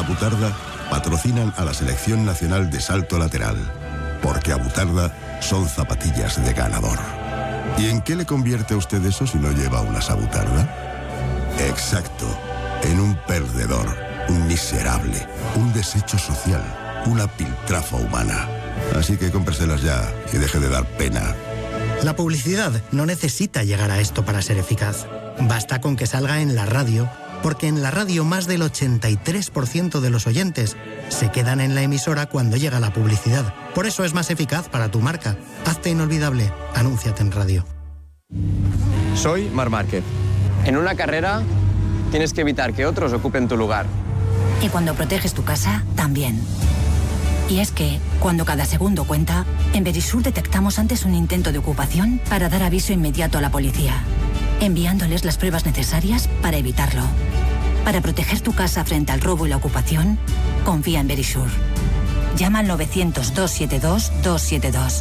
Abutarda patrocinan a la Selección Nacional de Salto Lateral, porque Abutarda son zapatillas de ganador. ¿Y en qué le convierte a usted eso si no lleva unas Abutarda? Exacto, en un perdedor, un miserable, un desecho social, una piltrafa humana. Así que cómpreselas ya y deje de dar pena. La publicidad no necesita llegar a esto para ser eficaz. Basta con que salga en la radio, porque en la radio más del 83% de los oyentes se quedan en la emisora cuando llega la publicidad. Por eso es más eficaz para tu marca. Hazte inolvidable. Anúnciate en radio. Soy Marc Márquez. En una carrera tienes que evitar que otros ocupen tu lugar. Y cuando proteges tu casa, también. Y es que, cuando cada segundo cuenta, en Verisur detectamos antes un intento de ocupación para dar aviso inmediato a la policía, enviándoles las pruebas necesarias para evitarlo. Para proteger tu casa frente al robo y la ocupación, confía en Verisur. Llama al 900-272-272.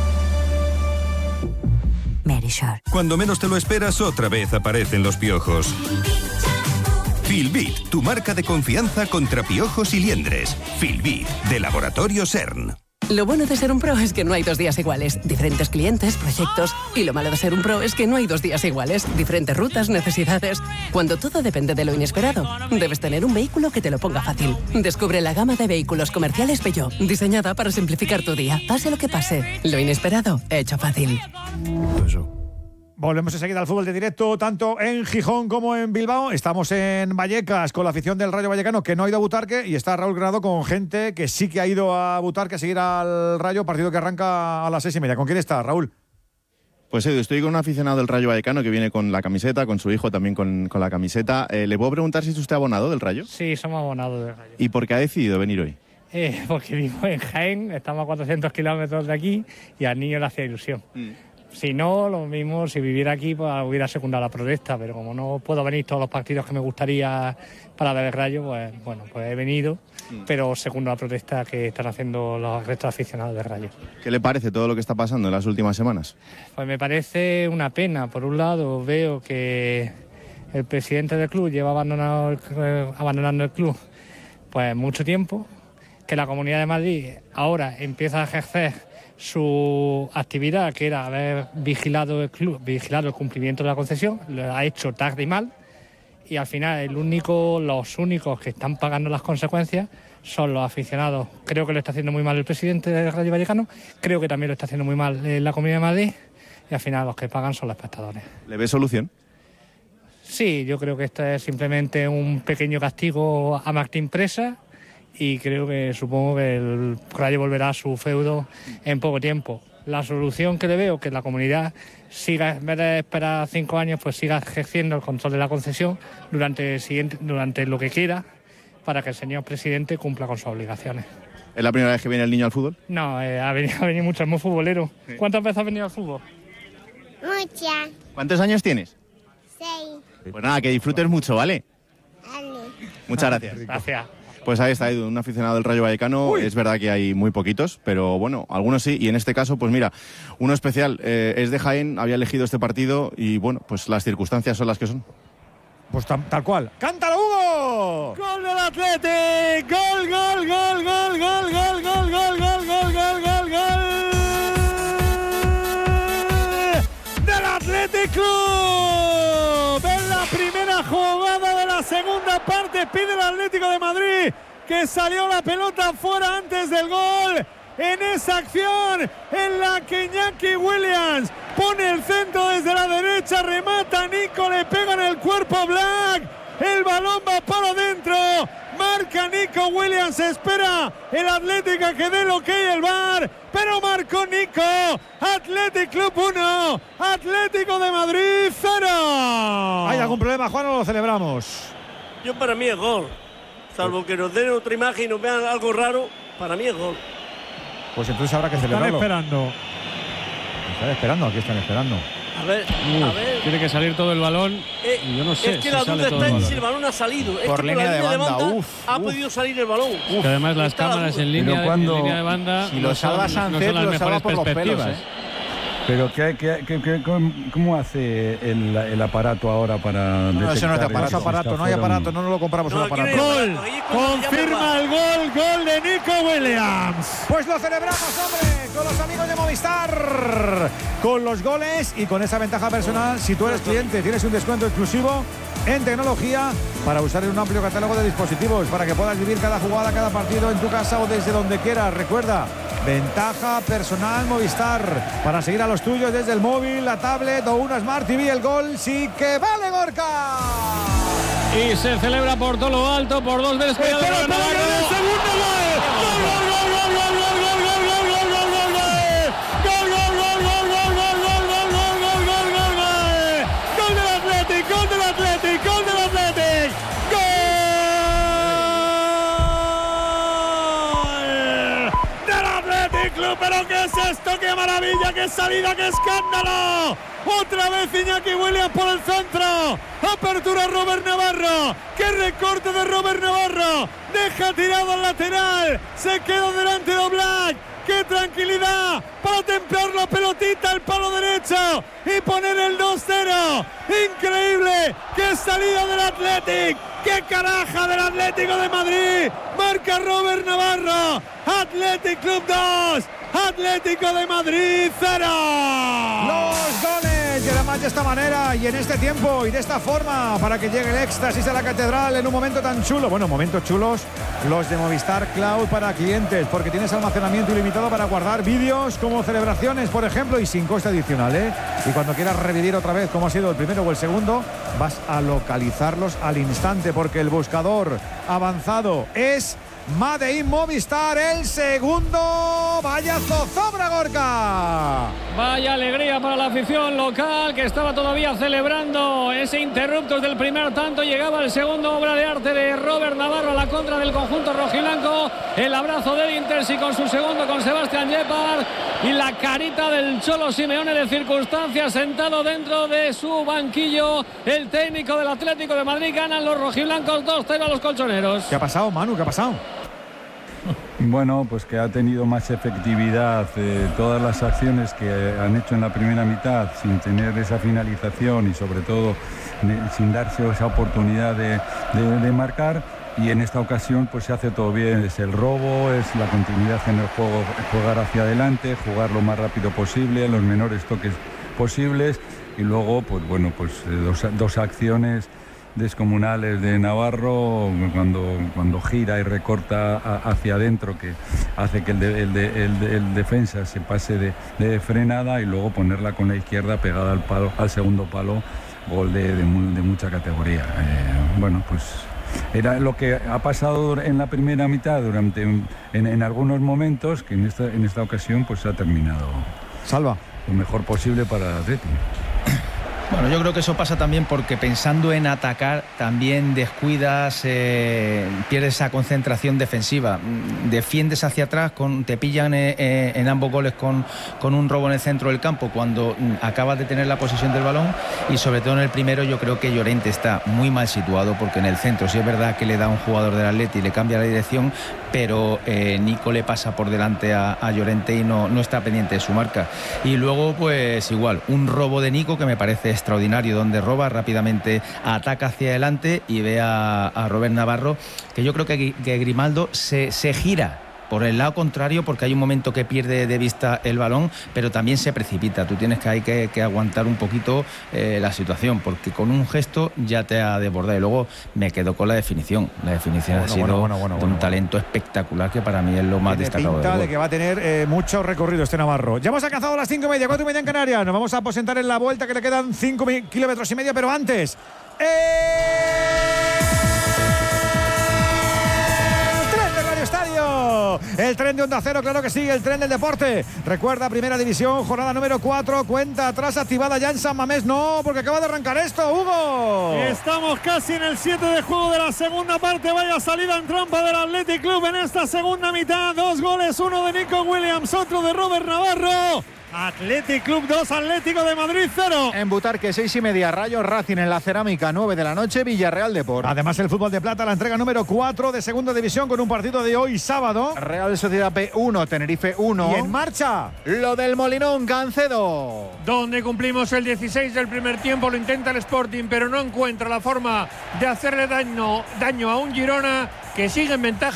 Verisur. Cuando menos te lo esperas, otra vez aparecen los piojos. Filbit, tu marca de confianza contra piojos y liendres. Filbit, de Laboratorio CERN. Lo bueno de ser un pro es que no hay 2 días iguales. Diferentes clientes, proyectos. Y lo malo de ser un pro es que no hay 2 días iguales. Diferentes rutas, necesidades. Cuando todo depende de lo inesperado, debes tener un vehículo que te lo ponga fácil. Descubre la gama de vehículos comerciales Peugeot, diseñada para simplificar tu día. Pase lo que pase, lo inesperado, hecho fácil. Volvemos enseguida al fútbol de directo, tanto en Gijón como en Bilbao. Estamos en Vallecas con la afición del Rayo Vallecano, que no ha ido a Butarque, y está Raúl Granado con gente que sí que ha ido a Butarque a seguir al Rayo, partido que arranca a las 6:30. ¿Con quién está, Raúl? Pues Edu, estoy con un aficionado del Rayo Vallecano que viene con la camiseta, con su hijo también con la camiseta. ¿Le puedo preguntar si es usted abonado del Rayo? Sí, somos abonados del Rayo. ¿Y por qué ha decidido venir hoy? Porque vivo en Jaén, estamos a 400 kilómetros de aquí y al niño le hacía ilusión. Si no, lo mismo, si viviera aquí, pues hubiera secundado la protesta, pero como no puedo venir todos los partidos que me gustaría para ver el Rayo, pues bueno, pues he venido, pero segundo la protesta que están haciendo los restos aficionados del Rayo. ¿Qué le parece todo lo que está pasando en las últimas semanas? Pues me parece una pena. Por un lado, veo que el presidente del club lleva abandonando el club pues mucho tiempo, que la Comunidad de Madrid ahora empieza a ejercer su actividad, que era haber vigilado el club, vigilado el cumplimiento de la concesión, lo ha hecho tarde y mal, y al final los únicos que están pagando las consecuencias son los aficionados. Creo que lo está haciendo muy mal el presidente del Rayo Vallecano, creo que también lo está haciendo muy mal la Comunidad de Madrid, y al final los que pagan son los espectadores. ¿Le ve solución? Sí, yo creo que esto es simplemente un pequeño castigo a Martín Presa, y supongo que el Rayo volverá a su feudo en poco tiempo. La solución que le veo, que la comunidad siga, en vez de esperar 5 años, pues siga ejerciendo el control de la concesión durante lo que quiera, para que el señor presidente cumpla con sus obligaciones. ¿Es la primera vez que viene el niño al fútbol? No, ha venido mucho, es muy futbolero. Sí. ¿Cuántas veces has venido al fútbol? Muchas. ¿Cuántos años tienes? 6. Pues nada, que disfrutes mucho, ¿vale? Vale. Muchas gracias. Gracias. Pues ahí está, Edu, un aficionado del Rayo Vallecano. Es verdad que hay muy poquitos, pero bueno, algunos sí. Y en este caso, pues mira, uno especial, es de Jaén, había elegido este partido y bueno, pues las circunstancias son las que son. Pues tal cual. ¡Cántalo, Hugo! ¡Gol del Athletic! ¡Gol, gol, gol, gol, gol, gol, gol, gol, gol, gol, gol, gol, gol! ¡Del Athletic Club! En la primera jugada de la segunda parte pide el Atlético de Madrid que salió la pelota fuera antes del gol. En esa acción en la que Iñaki Williams pone el centro desde la derecha, remata Nico, le pega en el cuerpo Black, el balón va para adentro, marca Nico Williams, espera el Atlético que dé lo que hay el VAR, pero marcó Nico. Athletic Club 1, Atlético de Madrid 0. ¿Hay algún problema, Juan, o lo celebramos? Yo para mí es gol, salvo que nos den otra imagen y nos vean algo raro, para mí es gol. Pues entonces habrá que celebrarlo. Están esperando. Aquí están esperando. A ver. Tiene que salir todo el balón. Yo no sé. Es que la duda está en si el balón ha salido. Por línea de banda. Ha podido salir el balón. Que además las cámaras en línea de banda. Si lo salva Sánchez, lo salva por los pelos. Pero ¿cómo hace el aparato ahora para No, eso no es de aparato. No hay aparato, no lo compramos un aparato. Gol, confirma el gol de Nico Williams. Pues lo celebramos, hombre, con los amigos de Movistar. Con los goles y con esa ventaja personal, si tú eres cliente, tienes un descuento exclusivo en tecnología para usar en un amplio catálogo de dispositivos para que puedas vivir cada jugada, cada partido en tu casa o desde donde quieras. Recuerda, ventaja personal Movistar para seguir a los tuyos desde el móvil, la tablet o una Smart TV. El gol sí que vale, Gorka. Y se celebra por todo lo alto, por 2 veces. ¡El segundo gol! ¿Pero qué es esto? ¡Qué maravilla! ¡Qué salida! ¡Qué escándalo! Otra vez Iñaki Williams por el centro. Apertura Robert Navarro. ¡Qué recorte de Robert Navarro! Deja tirado al lateral. Se queda delante de Oblak. ¡Qué tranquilidad! Para templar la pelotita al palo derecho y poner el 2-0. ¡Increíble! ¡Qué salida del Athletic! ¡Qué caraja del Atlético de Madrid! Marca Robert Navarro. Athletic Club 2. Atlético de Madrid 0. Los goles y además de esta manera y en este tiempo y de esta forma para que llegue el éxtasis a la catedral en un momento tan chulo. Bueno, momentos chulos los de Movistar Cloud para clientes, porque tienes almacenamiento ilimitado para guardar vídeos como celebraciones, por ejemplo, y sin coste adicional, ¿eh? Y cuando quieras revivir otra vez como ha sido el primero o el segundo, vas a localizarlos al instante, porque el buscador avanzado es Made in Movistar, el segundo. Vaya zozobra, Gorka. Vaya alegría para la afición local, que estaba todavía celebrando ese interruptus del primer tanto. Llegaba el segundo, obra de arte de Robert Navarro a la contra del conjunto rojiblanco. El abrazo del Intersi con su segundo, con Sebastián Yepard, y la carita del Cholo Simeone de circunstancias, sentado dentro de su banquillo. El técnico del Atlético de Madrid. Ganan los rojiblancos 2-0 a los colchoneros. ¿Qué ha pasado, Manu? ¿Qué ha pasado? Bueno, pues que ha tenido más efectividad todas las acciones que han hecho en la primera mitad sin tener esa finalización y sobre todo sin darse esa oportunidad de marcar, y en esta ocasión pues se hace todo bien. Es el robo, es la continuidad en el juego, jugar hacia adelante, jugar lo más rápido posible, los menores toques posibles, y luego pues bueno, pues dos acciones descomunales de Navarro cuando gira y recorta hacia adentro, que hace que el defensa se pase de frenada, y luego ponerla con la izquierda pegada al segundo palo. Gol de mucha categoría. Bueno, pues era lo que ha pasado en la primera mitad en algunos momentos, que en esta ocasión pues se ha terminado Salva lo mejor posible para el Atleti. Bueno, yo creo que eso pasa también porque pensando en atacar también descuidas, pierdes esa concentración defensiva, defiendes hacia atrás, te pillan en ambos goles con un robo en el centro del campo cuando acabas de tener la posesión del balón, y sobre todo en el primero yo creo que Llorente está muy mal situado, porque en el centro sí es verdad que le da un jugador del Atleti y le cambia la dirección, pero Nico le pasa por delante a Llorente y no está pendiente de su marca. Y luego pues igual, un robo de Nico que me parece extraordinario, donde roba rápidamente, ataca hacia adelante y ve a Robert Navarro, que yo creo que Grimaldo se gira por el lado contrario, porque hay un momento que pierde de vista el balón, pero también se precipita. Tú tienes que aguantar un poquito la situación, porque con un gesto ya te ha desbordado. Y luego me quedo con la definición. La definición ha sido de un talento espectacular, que para mí es lo más destacado. Pinta de que va a tener mucho recorrido este Navarro. Ya hemos alcanzado las 5:30, 4:30 en Canarias. Nos vamos a aposentar en la vuelta, que le quedan 5 kilómetros y medio, pero antes... El tren de Onda Cero, claro que sí, el tren del deporte. Recuerda, Primera División, jornada número 4, cuenta atrás activada ya en San Mamés. No, porque acaba de arrancar esto, Hugo. Estamos casi en el 7 de juego de la segunda parte. Vaya salida en trampa del Athletic Club en esta segunda mitad. 2 goles, uno de Nico Williams, otro de Robert Navarro. Athletic Club 2, Atlético de Madrid 0. En Butarque 6:30, Rayo Racing en la Cerámica, 9 de la noche, Villarreal Depor. Además el fútbol de plata, la entrega número 4 de segunda división con un partido de hoy sábado. Real Sociedad B1, Tenerife 1. Y en marcha lo del Molinón, Cancedo. Donde cumplimos el 16 del primer tiempo, lo intenta el Sporting, pero no encuentra la forma de hacerle daño a un Girona que sigue en ventaja.